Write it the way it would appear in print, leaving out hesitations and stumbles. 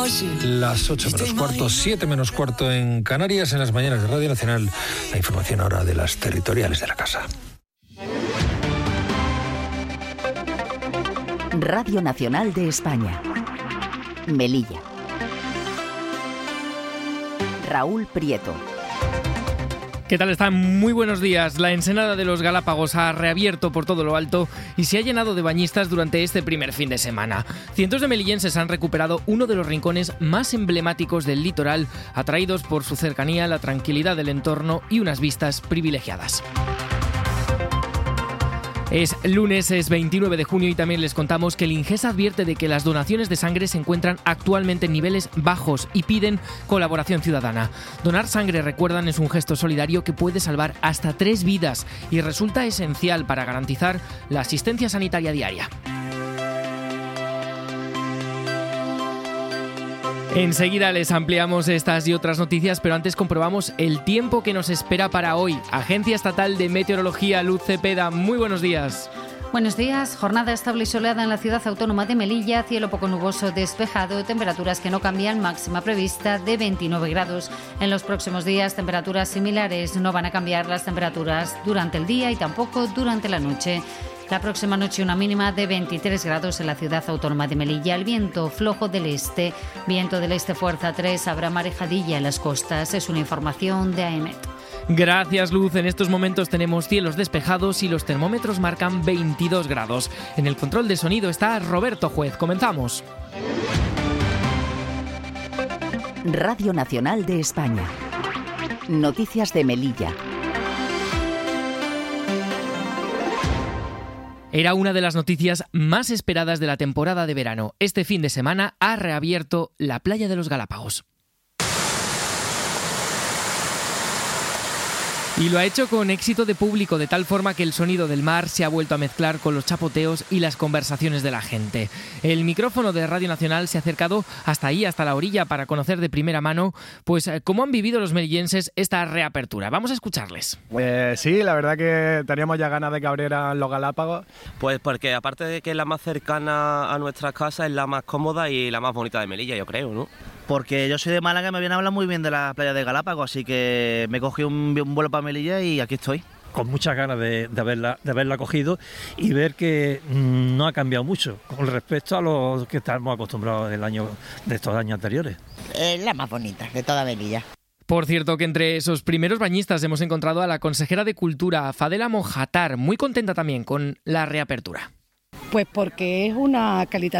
Las 8 menos cuarto, 7 menos cuarto en Canarias, en las mañanas de Radio Nacional. La información ahora de las territoriales de la casa. Radio Nacional de España. Melilla. Raúl Prieto. ¿Qué tal están? Muy buenos días. La ensenada de los Galápagos ha reabierto por todo lo alto y se ha llenado de bañistas durante este primer fin de semana. Cientos de melillenses han recuperado uno de los rincones más emblemáticos del litoral, atraídos por su cercanía, la tranquilidad del entorno y unas vistas privilegiadas. Es lunes, es 29 de junio y también les contamos que el Ingesa advierte de que las donaciones de sangre se encuentran actualmente en niveles bajos y piden colaboración ciudadana. Donar sangre, recuerdan, es un gesto solidario que puede salvar hasta 3 vidas y resulta esencial para garantizar la asistencia sanitaria diaria. Enseguida les ampliamos estas y otras noticias, pero antes comprobamos el tiempo que nos espera para hoy. Agencia Estatal de Meteorología, Luz Cepeda, muy buenos días. Buenos días. Jornada estable y soleada en la ciudad autónoma de Melilla, cielo poco nuboso despejado, temperaturas que no cambian, máxima prevista de 29 grados. En los próximos días, temperaturas similares, no van a cambiar las temperaturas durante el día y tampoco durante la noche. La próxima noche una mínima de 23 grados en la ciudad autónoma de Melilla. El viento flojo del este, fuerza 3, habrá marejadilla en las costas. Es una información de AEMET. Gracias, Luz. En estos momentos tenemos cielos despejados y los termómetros marcan 22 grados. En el control de sonido está Roberto Juez. Comenzamos. Radio Nacional de España. Noticias de Melilla. Era una de las noticias más esperadas de la temporada de verano. Este fin de semana ha reabierto la playa de los Galápagos. Y lo ha hecho con éxito de público, de tal forma que el sonido del mar se ha vuelto a mezclar con los chapoteos y las conversaciones de la gente. El micrófono de Radio Nacional se ha acercado hasta ahí, hasta la orilla, para conocer de primera mano pues cómo han vivido los melillenses esta reapertura. Vamos a escucharles. Sí, la verdad que teníamos ya ganas de que abrieran los Galápagos. Pues porque aparte de que es la más cercana a nuestras casas, es la más cómoda y la más bonita de Melilla, yo creo, ¿no? Porque yo soy de Málaga y me viene a hablar muy bien de la playa de Galápagos, así que me cogí un vuelo para Melilla y aquí estoy. Con muchas ganas de haberla cogido y ver que no ha cambiado mucho con respecto a lo que estamos acostumbrados de estos años anteriores. La más bonita de toda Melilla. Por cierto, que entre esos primeros bañistas hemos encontrado a la consejera de Cultura, Fadela Mojatar, muy contenta también con la reapertura. Pues porque es una calidad